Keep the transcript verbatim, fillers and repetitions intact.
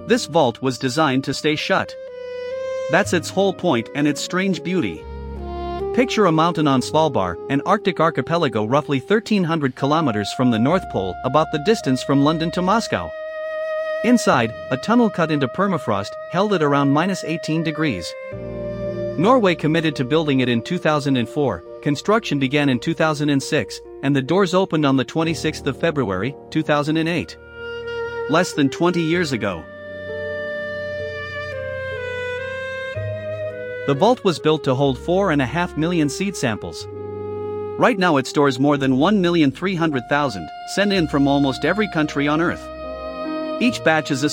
This vault was designed to stay shut. That's its whole point and its strange beauty. Picture a mountain on Svalbard, an Arctic archipelago roughly thirteen hundred kilometers from the North Pole, about the distance from London to Moscow. Inside, a tunnel cut into permafrost, held at around minus eighteen degrees. Norway committed to building it in two thousand four, construction began in two thousand six, and the doors opened on the twenty-sixth of February, two thousand eight. Less than twenty years ago. The vault was built to hold four and a half million seed samples. Right now it stores more than one million three hundred thousand, sent in from almost every country on Earth. Each batch is a